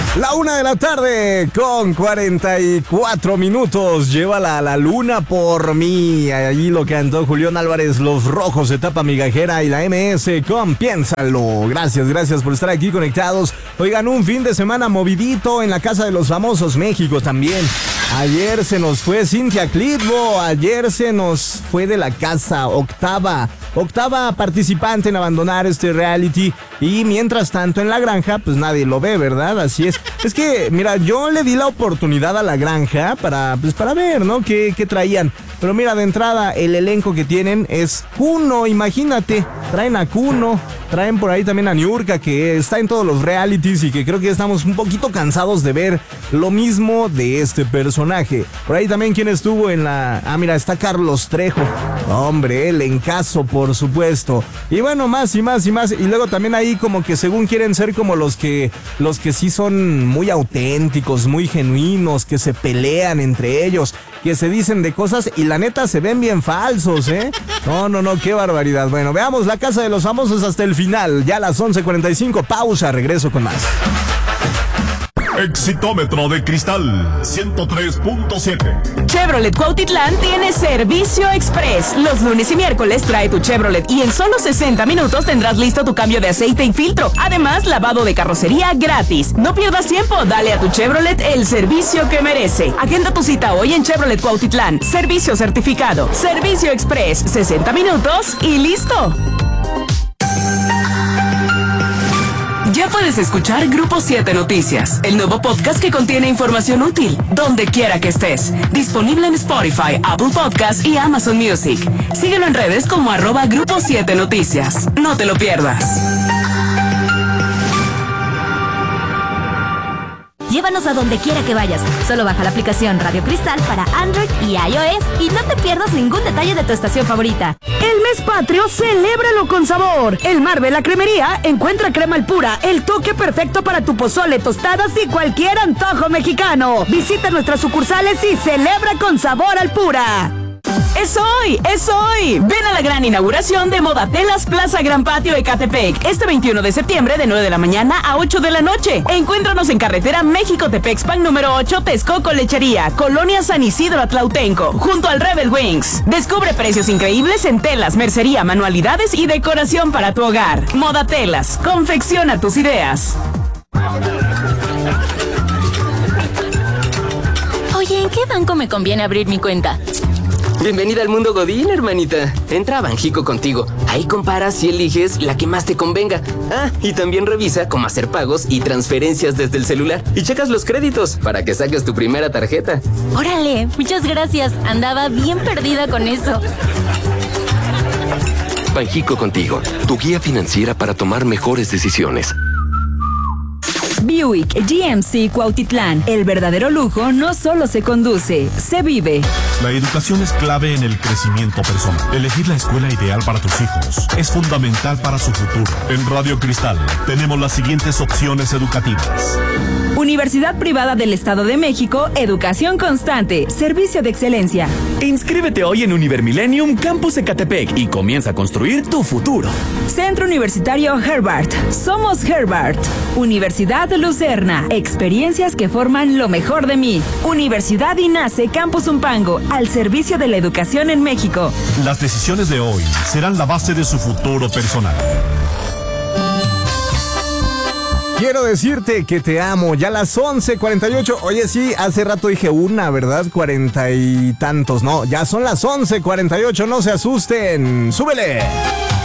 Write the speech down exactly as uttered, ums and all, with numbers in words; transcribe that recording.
La una de la tarde con cuarenta y cuatro minutos. Llévala a la luna por mí. Allí lo cantó Julián Álvarez, Los Rojos, etapa migajera y la M S con Piénsalo. Gracias, gracias por estar aquí conectados. Oigan, un fin de semana movidito en la Casa de los Famosos México también. Ayer se nos fue Cintia Clitbo. Ayer se nos fue de la casa. Octava, octava participante en abandonar este reality. Y mientras tanto en La Granja, pues nadie lo ve, ¿verdad? Así es. Es que, mira, yo le di la oportunidad a La Granja para, pues, para ver, ¿no? ¿Qué, qué traían? Pero mira, de entrada, el elenco que tienen es Kuno, imagínate. Traen a Kuno, traen por ahí también a Niurka, que está en todos los realities y que creo que estamos un poquito cansados de ver lo mismo de este personaje. Por ahí también, ¿quién estuvo en la...? Ah, mira, está Carlos Trejo. Hombre, el encaso, por supuesto. Y bueno, más y más y más. Y luego también ahí como que según quieren ser como los que, los que sí son muy auténticos, muy genuinos, que se pelean entre ellos, que se dicen de cosas y la neta se ven bien falsos, ¿eh? No, no, no, qué barbaridad. Bueno, veamos La Casa de los Famosos hasta el final. Ya a las once cuarenta y cinco, pausa, regreso con más. Exitómetro de Cristal ciento tres punto siete. Chevrolet Cuautitlán tiene servicio express. Los lunes y miércoles trae tu Chevrolet y en solo sesenta minutos tendrás listo tu cambio de aceite y filtro. Además, lavado de carrocería gratis. No pierdas tiempo, dale a tu Chevrolet el servicio que merece. Agenda tu cita hoy en Chevrolet Cuautitlán. Servicio certificado. Servicio express. sesenta minutos y listo. Ya puedes escuchar Grupo siete Noticias, el nuevo podcast que contiene información útil, donde quiera que estés. Disponible en Spotify, Apple Podcasts y Amazon Music. Síguelo en redes como arroba Grupo siete Noticias. No te lo pierdas. Llévanos a donde quiera que vayas. Solo baja la aplicación Radio Cristal para Android y iOS y no te pierdas ningún detalle de tu estación favorita. El mes patrio, celébralo con sabor. El Marvel, la cremería, encuentra crema al pura, el toque perfecto para tu pozole, tostadas y cualquier antojo mexicano. Visita nuestras sucursales y celebra con sabor al pura. ¡Es hoy! ¡Es hoy! Ven a la gran inauguración de Modatelas Plaza Gran Patio Ecatepec, este veintiuno de septiembre de nueve de la mañana a ocho de la noche. Encuéntranos en carretera México-Tepexpan número ocho, Texcoco Lechería, Colonia San Isidro Atlautenco, junto al Rebel Wings. Descubre precios increíbles en telas, mercería, manualidades y decoración para tu hogar. Modatelas, confecciona tus ideas. Oye, ¿en qué banco me conviene abrir mi cuenta? Bienvenida al mundo Godín, hermanita. Entra a Banjico Contigo. Ahí comparas y eliges la que más te convenga. Ah, y también revisa cómo hacer pagos y transferencias desde el celular. Y checas los créditos para que saques tu primera tarjeta. Órale, muchas gracias. Andaba bien perdida con eso. Banjico Contigo, tu guía financiera para tomar mejores decisiones. Buick G M C Cuautitlán. El verdadero lujo no solo se conduce, se vive. La educación es clave en el crecimiento personal. Elegir la escuela ideal para tus hijos es fundamental para su futuro. En Radio Cristal tenemos las siguientes opciones educativas. Universidad Privada del Estado de México, educación constante, servicio de excelencia. Inscríbete hoy en Univermillennium Campus Ecatepec y comienza a construir tu futuro. Centro Universitario Herbart. Somos Herbart. Universidad Lucerna. Experiencias que forman lo mejor de mí. Universidad INACE Campus Umpango, al servicio de la educación en México. Las decisiones de hoy serán la base de su futuro personal. Quiero decirte que te amo. Ya a las once cuarenta y ocho. Oye, sí, hace rato dije una, ¿verdad? Cuarenta y tantos. No, ya son las once cuarenta y ocho. No se asusten. ¡Súbele!